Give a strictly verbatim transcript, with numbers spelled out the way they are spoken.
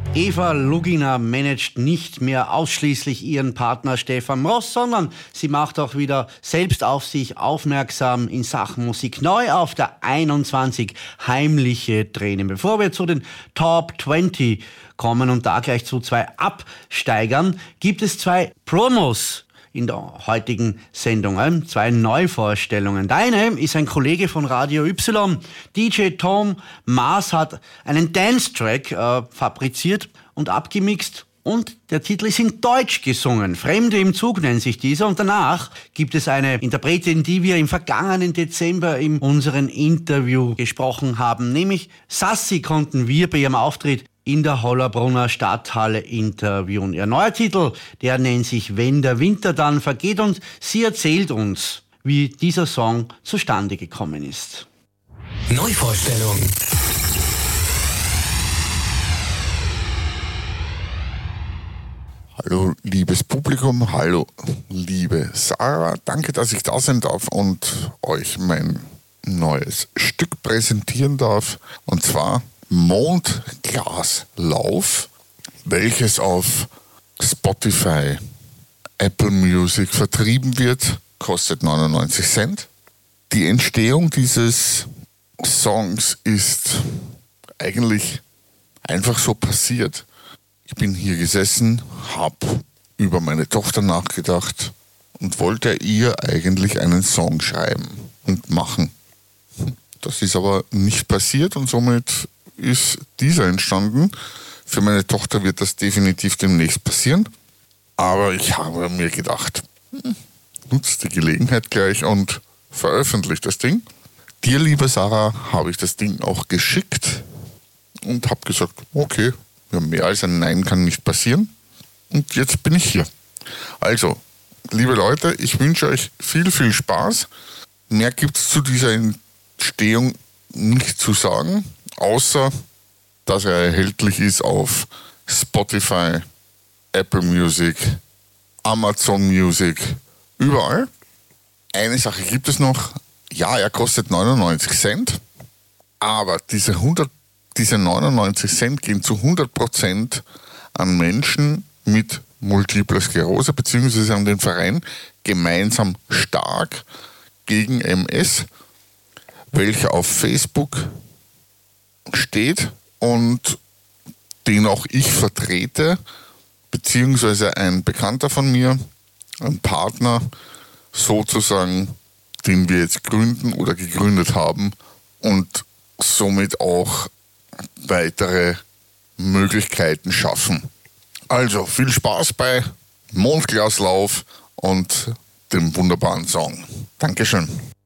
Eva Lugina managt nicht mehr ausschließlich ihren Partner Stefan Ross, sondern sie macht auch wieder selbst auf sich aufmerksam in Sachen Musik. Neu auf der einundzwanzig, heimliche Tränen. Bevor wir zu den Top zwanzig kommen und da gleich zu zwei Absteigern, gibt es zwei Promos in der heutigen Sendung. Zwei Neuvorstellungen. Deine ist ein Kollege von Radio Y. D J Tom Maas hat einen Dance-Track äh, fabriziert und abgemixt. Und der Titel ist in Deutsch gesungen. Fremde im Zug nennt sich dieser. Und danach gibt es eine Interpretin, die wir im vergangenen Dezember in unserem Interview gesprochen haben. Nämlich Sassi konnten wir bei ihrem Auftritt in der Hollabrunner Stadthalle interviewen. Ihr neuer Titel, der nennt sich Wenn der Winter dann vergeht, und sie erzählt uns, wie dieser Song zustande gekommen ist. Neuvorstellung. Hallo liebes Publikum, hallo liebe Sarah, danke, dass ich da sein darf und euch mein neues Stück präsentieren darf, und zwar Mondglaslauf, welches auf Spotify, Apple Music vertrieben wird, kostet neunundneunzig Cent. Die Entstehung dieses Songs ist eigentlich einfach so passiert. Ich bin hier gesessen, habe über meine Tochter nachgedacht und wollte ihr eigentlich einen Song schreiben und machen. Das ist aber nicht passiert und somit ist dieser entstanden. Für meine Tochter wird das definitiv demnächst passieren. Aber ich habe mir gedacht, hm, nutzt die Gelegenheit gleich und veröffentlicht das Ding. Dir, liebe Sarah, habe ich das Ding auch geschickt und habe gesagt, okay, ja, mehr als ein Nein kann nicht passieren. Und jetzt bin ich hier. Also, liebe Leute, ich wünsche euch viel, viel Spaß. Mehr gibt es zu dieser Entstehung nicht zu sagen, außer dass er erhältlich ist auf Spotify, Apple Music, Amazon Music, überall. Eine Sache gibt es noch. Ja, er kostet neunundneunzig Cent, aber diese, hundert, diese neunundneunzig Cent gehen zu hundert Prozent an Menschen mit Multipler Sklerose beziehungsweise an den Verein Gemeinsam Stark gegen M S, welcher auf Facebook steht und den auch ich vertrete, beziehungsweise ein Bekannter von mir, ein Partner sozusagen, den wir jetzt gründen oder gegründet haben und somit auch weitere Möglichkeiten schaffen. Also viel Spaß bei Mondglaslauf und dem wunderbaren Song. Dankeschön.